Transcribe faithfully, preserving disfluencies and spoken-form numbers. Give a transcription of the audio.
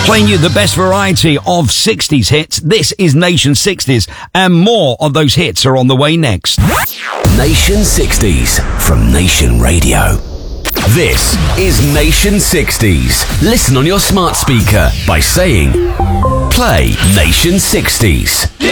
Playing you the best variety of sixties hits. This is Nation sixties, and more of those hits are on the way next. Nation sixties from Nation Radio. This is Nation sixties. Listen on your smart speaker by saying, play Nation sixties.